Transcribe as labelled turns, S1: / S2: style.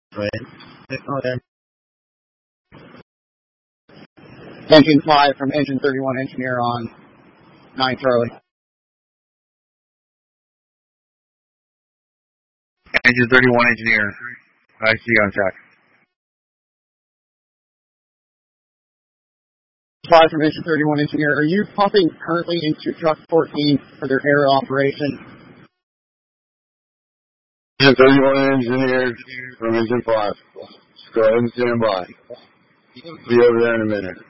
S1: Right. Okay. Engine 5 from Engine 31 Engineer on 9 Charlie.
S2: Engine 31 Engineer. I see you on track.
S1: 5 from Engine 31 Engineer. Are you pumping currently into truck 14 for their air operation?
S3: Engine 31 Engineer from Engine 5. Just go ahead and stand by. Be over there in a minute.